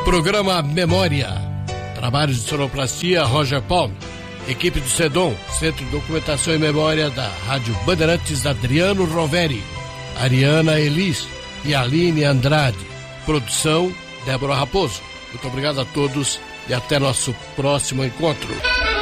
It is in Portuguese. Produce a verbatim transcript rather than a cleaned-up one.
Programa Memória. Trabalhos de sonoplastia Roger Palme. Equipe do SEDOM, Centro de Documentação e Memória da Rádio Bandeirantes, Adriano Roveri, Ariana Elis e Aline Andrade. Produção Débora Raposo. Muito obrigado a todos e até nosso próximo encontro.